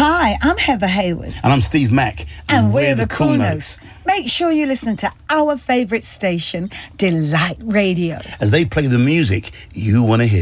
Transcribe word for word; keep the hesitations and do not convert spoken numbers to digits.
Hi, I'm Heather Hayward. And I'm Steve Mack. And, and we're, we're the, the Cool Notes. Make sure you listen to our favourite station, Delight Radio, as they play the music you want to hear.